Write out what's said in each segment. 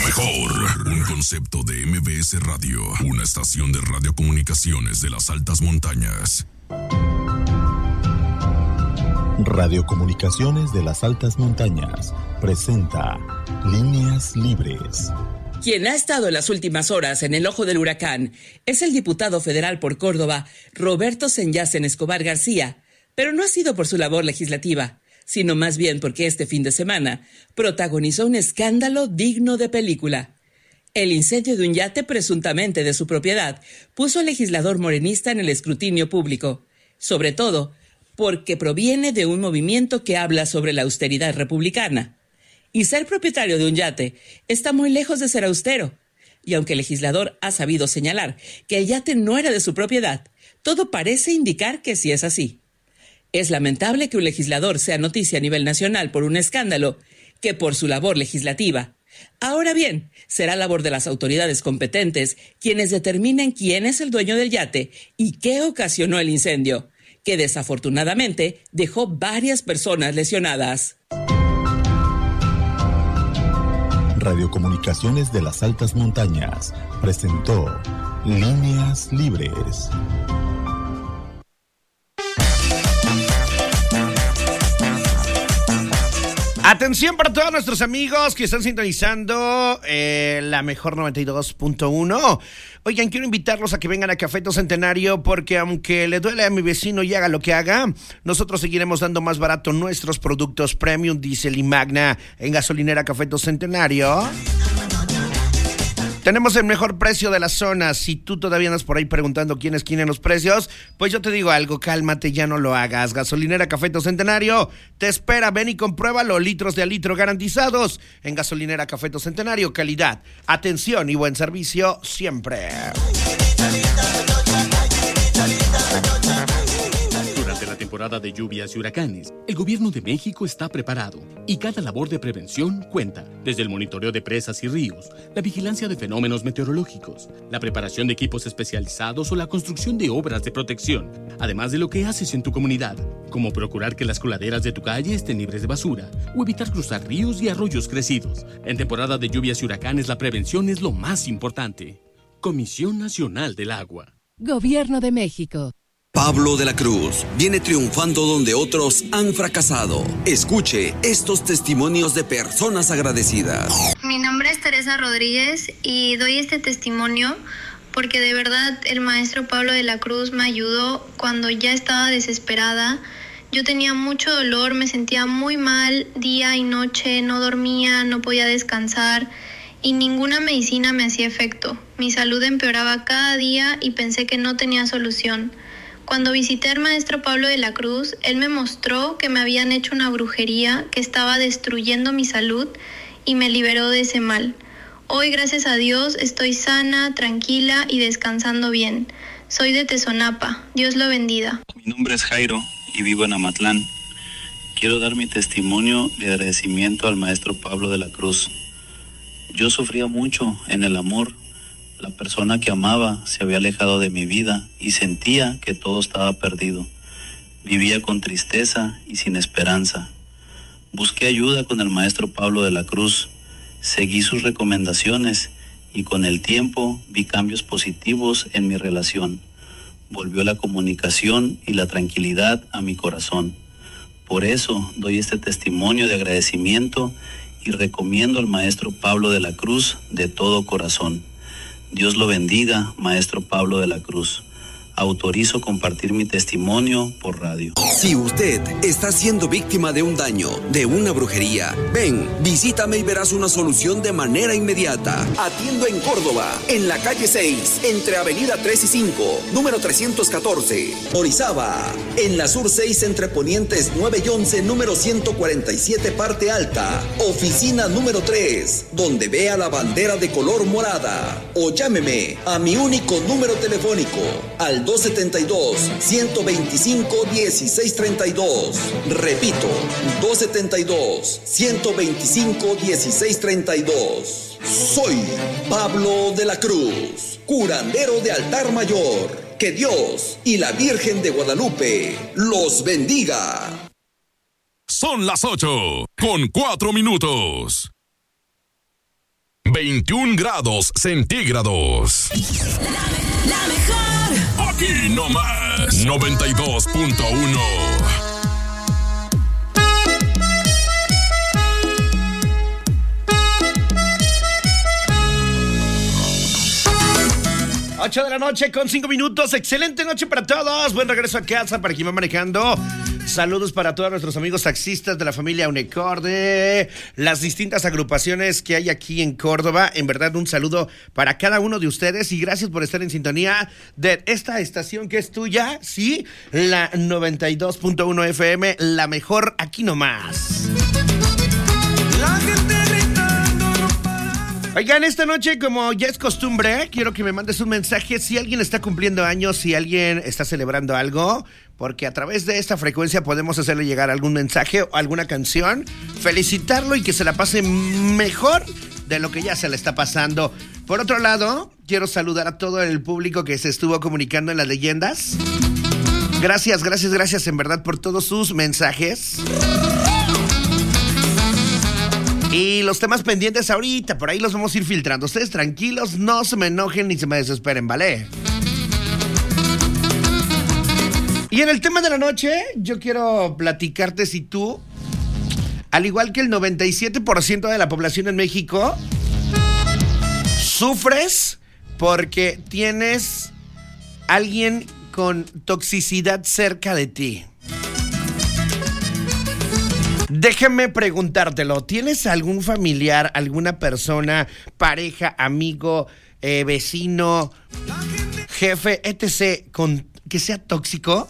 mejor. Un concepto de MBS Radio. Una estación de radiocomunicaciones de las altas montañas. Radiocomunicaciones de las altas montañas presenta Líneas Libres. Quien ha estado en las últimas horas en el ojo del huracán es el diputado federal por Córdoba, Roberto Senyacen Escobar García, pero no ha sido por su labor legislativa, sino más bien porque este fin de semana protagonizó un escándalo digno de película. El incendio de un yate presuntamente de su propiedad puso al legislador morenista en el escrutinio público, sobre todo porque proviene de un movimiento que habla sobre la austeridad republicana. Y ser propietario de un yate está muy lejos de ser austero. Y aunque el legislador ha sabido señalar que el yate no era de su propiedad, todo parece indicar que sí es así. Es lamentable que un legislador sea noticia a nivel nacional por un escándalo que por su labor legislativa. Ahora bien, será labor de las autoridades competentes quienes determinen quién es el dueño del yate y qué ocasionó el incendio, que desafortunadamente dejó varias personas lesionadas. Radiocomunicaciones de las altas montañas presentó Líneas Libres. Atención para todos nuestros amigos que están sintonizando la mejor 92.1. Oigan, quiero invitarlos a que vengan a Cafeto Centenario porque aunque le duele a mi vecino y haga lo que haga, nosotros seguiremos dando más barato nuestros productos Premium, Diesel y Magna en gasolinera Cafeto Centenario. Tenemos el mejor precio de la zona. Si tú todavía andas por ahí preguntando quiénes quieren los precios, pues yo te digo algo, cálmate, ya no lo hagas. Gasolinera Cafeto Centenario te espera, ven y compruébalo, litros de a litro garantizados. En Gasolinera Cafeto Centenario, calidad, atención y buen servicio siempre. Durante la temporada de lluvias y huracanes, el gobierno de México está preparado y cada labor de prevención cuenta, desde el monitoreo de presas y ríos, la vigilancia de fenómenos meteorológicos, la preparación de equipos especializados o la construcción de obras de protección, además de lo que haces en tu comunidad, como procurar que las coladeras de tu calle estén libres de basura o evitar cruzar ríos y arroyos crecidos. En temporada de lluvias y huracanes, la prevención es lo más importante. Comisión Nacional del Agua. Gobierno de México. Pablo de la Cruz viene triunfando donde otros han fracasado. Escuche estos testimonios de personas agradecidas. Mi nombre es Teresa Rodríguez y doy este testimonio porque de verdad el maestro Pablo de la Cruz me ayudó cuando ya estaba desesperada. Yo tenía mucho dolor, me sentía muy mal día y noche, no dormía, no podía descansar y ninguna medicina me hacía efecto. Mi salud empeoraba cada día y pensé que no tenía solución. Cuando visité al maestro Pablo de la Cruz, él me mostró que me habían hecho una brujería que estaba destruyendo mi salud y me liberó de ese mal. Hoy, gracias a Dios, estoy sana, tranquila y descansando bien. Soy de Tezonapa. Dios lo bendiga. Mi nombre es Jairo y vivo en Amatlán. Quiero dar mi testimonio de agradecimiento al maestro Pablo de la Cruz. Yo sufría mucho en el amor. La persona que amaba se había alejado de mi vida y sentía que todo estaba perdido. Vivía con tristeza y sin esperanza. Busqué ayuda con el maestro Pablo de la Cruz. Seguí sus recomendaciones y con el tiempo vi cambios positivos en mi relación. Volvió la comunicación y la tranquilidad a mi corazón. Por eso doy este testimonio de agradecimiento y recomiendo al maestro Pablo de la Cruz de todo corazón. Dios lo bendiga, maestro Pablo de la Cruz. Autorizo compartir mi testimonio por radio. Si usted está siendo víctima de un daño, de una brujería, ven, visítame y verás una solución de manera inmediata. Atiendo en Córdoba, en la calle 6, entre avenida 3 y 5, número 314. Orizaba, en la sur 6, entre ponientes 9 y 11, número 147, parte alta. Oficina número 3, donde vea la bandera de color morada. O llámeme a mi único número telefónico, al 272-125-1632. Repito, 272-125-1632. Soy Pablo de la Cruz, curandero de altar mayor. Que Dios y la Virgen de Guadalupe los bendiga. Son las 8:04. 21 grados centígrados. La mejor. Aquí nomás, 92.1. 8 de la noche con 5 minutos. Excelente noche para todos. Buen regreso a casa para quien va manejando. Saludos para todos nuestros amigos taxistas de la familia Unecorde, las distintas agrupaciones que hay aquí en Córdoba. En verdad, un saludo para cada uno de ustedes y gracias por estar en sintonía de esta estación que es tuya, sí, la 92.1 FM, la mejor aquí nomás. La gente gritando no para. Oigan, esta noche, como ya es costumbre, quiero que me mandes un mensaje si alguien está cumpliendo años, si alguien está celebrando algo, porque a través de esta frecuencia podemos hacerle llegar algún mensaje o alguna canción, felicitarlo y que se la pase mejor de lo que ya se le está pasando. Por otro lado, quiero saludar a todo el público que se estuvo comunicando en las leyendas. Gracias en verdad por todos sus mensajes. Y los temas pendientes ahorita, por ahí los vamos a ir filtrando. Ustedes tranquilos, no se me enojen ni se me desesperen, ¿vale? Y en el tema de la noche, yo quiero platicarte si tú, al igual que el 97% de la población en México, sufres porque tienes alguien con toxicidad cerca de ti. Déjame preguntártelo, ¿tienes algún familiar, alguna persona, pareja, amigo, vecino, jefe, etc., que sea tóxico?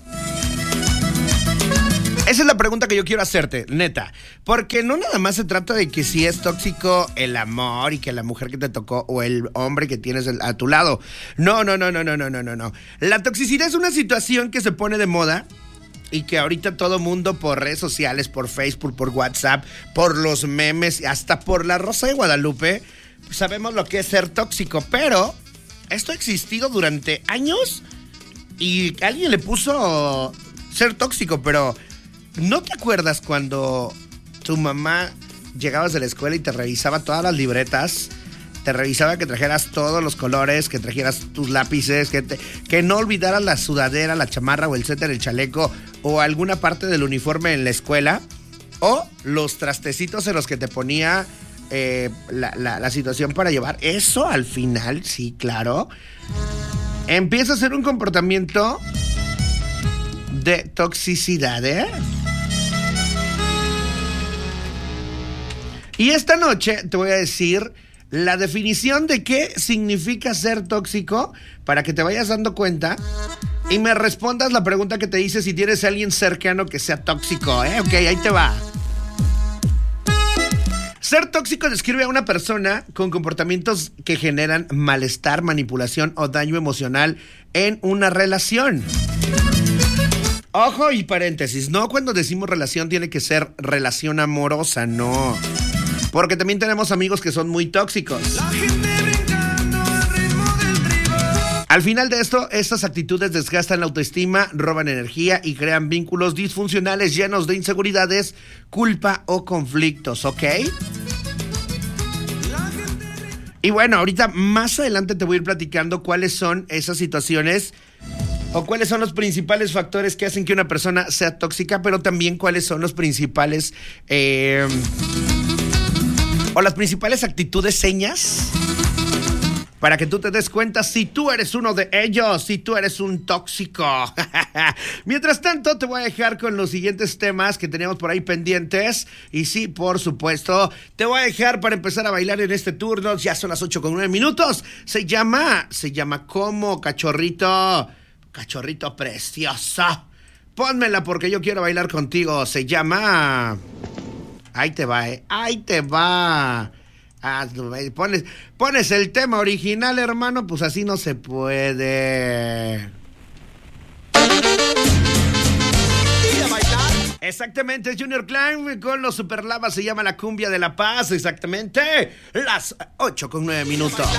Esa es la pregunta que yo quiero hacerte, neta. Porque no nada más se trata de que si es tóxico el amor y que la mujer que te tocó o el hombre que tienes a tu lado. No. La toxicidad es una situación que se pone de moda y que ahorita todo mundo por redes sociales, por Facebook, por WhatsApp, por los memes, hasta por la Rosa de Guadalupe, sabemos lo que es ser tóxico. Pero esto ha existido durante años y alguien le puso ser tóxico, pero ¿no te acuerdas cuando tu mamá llegabas de la escuela y te revisaba todas las libretas? Te revisaba que trajeras todos los colores, que trajeras tus lápices, que no olvidaras la sudadera, la chamarra o el suéter, el chaleco o alguna parte del uniforme en la escuela, o los trastecitos en los que te ponía la situación para llevar. Eso al final, sí, claro, empieza a ser un comportamiento de toxicidad, ¿eh? Y esta noche te voy a decir la definición de qué significa ser tóxico para que te vayas dando cuenta y me respondas la pregunta que te hice si tienes a alguien cercano que sea tóxico, ¿eh? Ok, ahí te va. Ser tóxico describe a una persona con comportamientos que generan malestar, manipulación o daño emocional en una relación. Ojo y paréntesis, no cuando decimos relación tiene que ser relación amorosa, no. Porque también tenemos amigos que son muy tóxicos. Al final de esto, estas actitudes desgastan la autoestima, roban energía y crean vínculos disfuncionales llenos de inseguridades, culpa o conflictos, ¿ok? Y bueno, ahorita más adelante te voy a ir platicando cuáles son esas situaciones o cuáles son los principales factores que hacen que una persona sea tóxica, pero también cuáles son los principales o las principales actitudes, señas, para que tú te des cuenta si tú eres uno de ellos, si tú eres un tóxico. Mientras tanto, te voy a dejar con los siguientes temas que teníamos por ahí pendientes. Y sí, por supuesto, te voy a dejar para empezar a bailar en este turno. Ya son las 8:09. Se llama como Cachorrito precioso. Pónmela porque yo quiero bailar contigo. Se llama... Ahí te va, ahí te va. Pones el tema original, hermano, pues así no se puede. Exactamente, Junior Clan con los Superlavas, se llama La Cumbia de la Paz. Exactamente, las 8:09.